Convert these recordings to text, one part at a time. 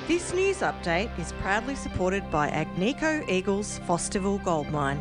This news update is proudly supported by Agnico Eagles Fosterville Gold Mine.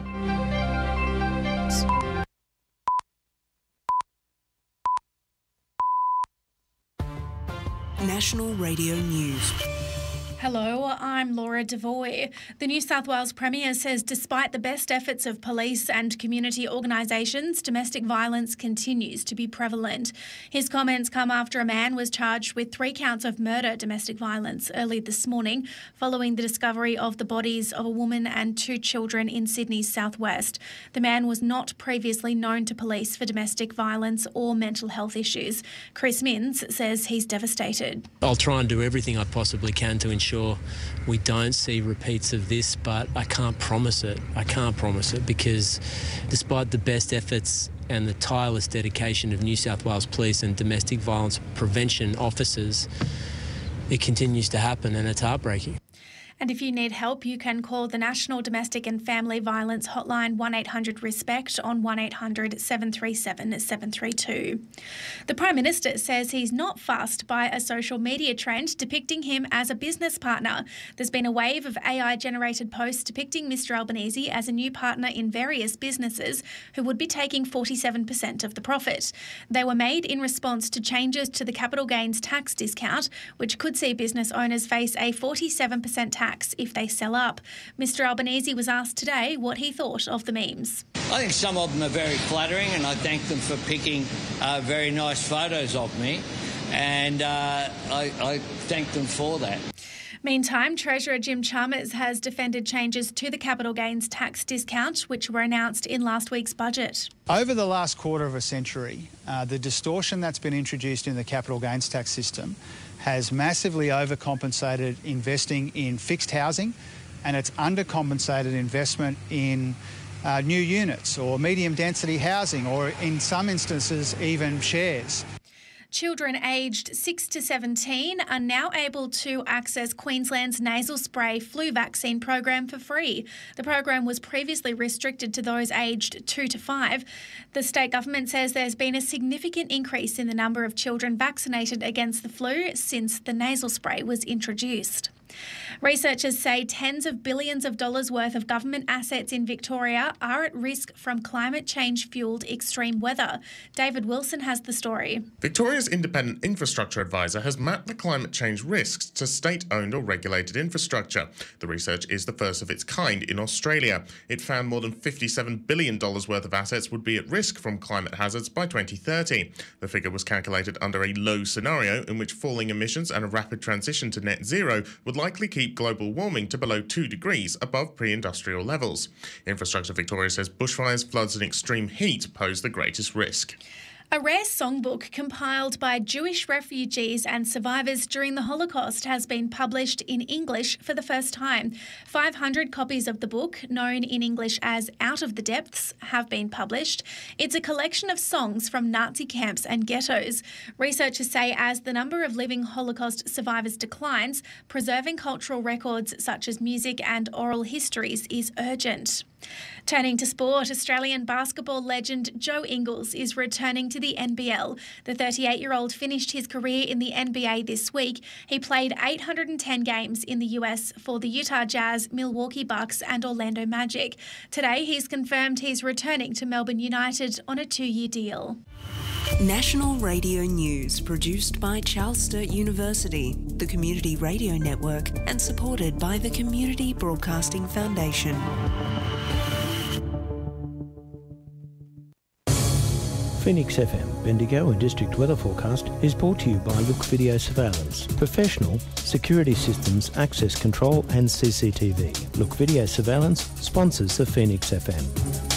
National Radio News. Hello, I'm Laura Devoy. The New South Wales Premier says despite the best efforts of police and community organisations, domestic violence continues to be prevalent. His comments come after a man was charged with 3 counts of murder domestic violence early this morning, following the discovery of the bodies of a woman and 2 children in Sydney's southwest. The man was not previously known to police for domestic violence or mental health issues. Chris Minns says he's devastated. I'll try and do everything I possibly can to ensure we don't see repeats of this, but I can't promise it. I can't promise it because despite the best efforts and the tireless dedication of New South Wales Police and domestic violence prevention officers, it continues to happen and it's heartbreaking. And if you need help, you can call the National Domestic and Family Violence Hotline 1800-RESPECT on 1800 737 732. The Prime Minister says he's not fussed by a social media trend depicting him as a business partner. There's been a wave of AI-generated posts depicting Mr Albanese as a new partner in various businesses who would be taking 47% of the profit. They were made in response to changes to the capital gains tax discount, which could see business owners face a 47% tax if they sell up. Mr Albanese was asked today what he thought of the memes. I think some of them are very flattering and I thank them for picking very nice photos of me, and I thank them for that. Meantime, Treasurer Jim Chalmers has defended changes to the capital gains tax discount, which were announced in last week's budget. Over the last quarter of a century, the distortion that's been introduced in the capital gains tax system has massively overcompensated investing in fixed housing, and it's undercompensated investment in new units or medium density housing, or in some instances even shares. Children aged 6 to 17 are now able to access Queensland's nasal spray flu vaccine program for free. The program was previously restricted to those aged 2 to 5. The state government says there's been a significant increase in the number of children vaccinated against the flu since the nasal spray was introduced. Researchers say tens of billions of dollars worth of government assets in Victoria are at risk from climate change-fuelled extreme weather. David Wilson has the story. Victoria's Independent Infrastructure Advisor has mapped the climate change risks to state-owned or regulated infrastructure. The research is the first of its kind in Australia. It found more than $57 billion worth of assets would be at risk from climate hazards by 2030. The figure was calculated under a low scenario in which falling emissions and a rapid transition to net zero would likely keep global warming to below 2 degrees above pre-industrial levels. Infrastructure Victoria says bushfires, floods and extreme heat pose the greatest risk. A rare songbook compiled by Jewish refugees and survivors during the Holocaust has been published in English for the first time. 500 copies of the book, known in English as Out of the Depths, have been published. It's a collection of songs from Nazi camps and ghettos. Researchers say as the number of living Holocaust survivors declines, preserving cultural records such as music and oral histories is urgent. Turning to sport, Australian basketball legend Joe Ingles is returning to the NBL. The 38-year-old finished his career in the NBA this week. He played 810 games in the US for the Utah Jazz, Milwaukee Bucks and Orlando Magic. Today, he's confirmed he's returning to Melbourne United on a 2-year deal. National Radio News, produced by Charles Sturt University, the Community Radio Network, and supported by the Community Broadcasting Foundation. Phoenix FM, Bendigo and District Weather Forecast is brought to you by Look Video Surveillance, professional security systems, access control and CCTV. Look Video Surveillance sponsors the Phoenix FM.